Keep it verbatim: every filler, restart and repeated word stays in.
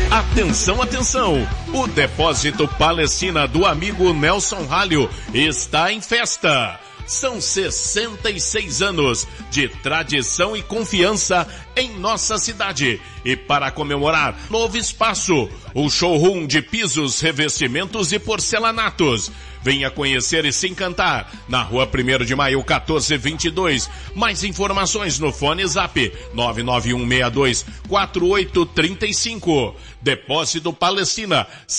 Atenção, atenção! O Depósito Palestina do amigo Nelson Ralho está em festa. São sessenta e seis anos de tradição e confiança em nossa cidade. E para comemorar, novo espaço, o showroom de pisos, revestimentos e porcelanatos. Venha conhecer e se encantar na rua primeiro de maio, quatorze vinte e dois. Mais informações no fone zap nove nove um seis dois quatro oito três cinco. Depósito Palestina.